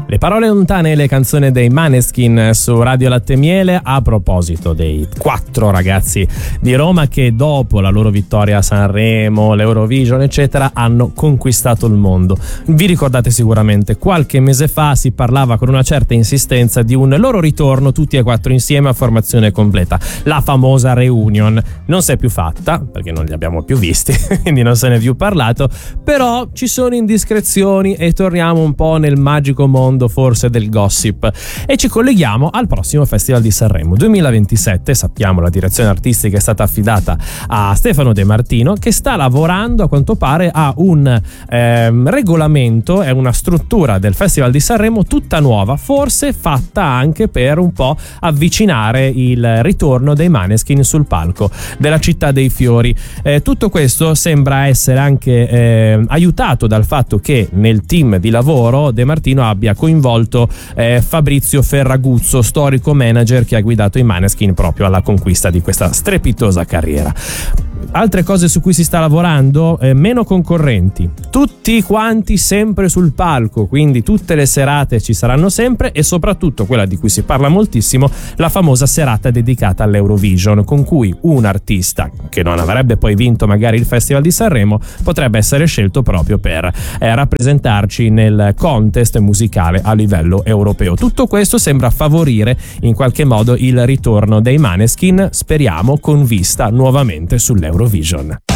Le parole lontane e le canzoni dei Maneskin su Radio Latte Miele, a proposito dei 4 ragazzi di Roma che dopo la loro vittoria a Sanremo, l'Eurovision eccetera hanno conquistato il mondo. Vi ricordate sicuramente qualche mese fa si parlava con una certa insistenza di un loro ritorno tutti e 4 insieme a formazione completa, la famosa reunion. Non si è più fatta perché non li abbiamo più visti quindi non se ne è più parlato, però ci sono indiscrezioni e torniamo un po' nel magico mondo forse del gossip e ci colleghiamo al prossimo Festival di Sanremo 2027. Sappiamo la direzione artistica è stata affidata a Stefano De Martino, che sta lavorando a quanto pare a un regolamento, è una struttura del Festival di Sanremo tutta nuova, forse fatta anche per un po' avvicinare il ritorno dei Maneskin sul palco della Città dei Fiori. Tutto questo sembra essere anche aiutato dal fatto che nel team di lavoro De Martino abbia coinvolto Fabrizio Ferraguzzo, storico manager che ha guidato i Maneskin proprio alla conquista di questa strepitosa carriera. Altre cose su cui si sta lavorando, meno concorrenti, tutti quanti sempre sul palco, quindi tutte le serate ci saranno sempre, e soprattutto quella di cui si parla moltissimo, la famosa serata dedicata all'Eurovision, con cui un artista che non avrebbe poi vinto magari il Festival di Sanremo potrebbe essere scelto proprio per rappresentarci nel contest musicale a livello europeo. Tutto questo sembra favorire in qualche modo il ritorno dei Maneskin, speriamo con vista nuovamente sull'Eurovision.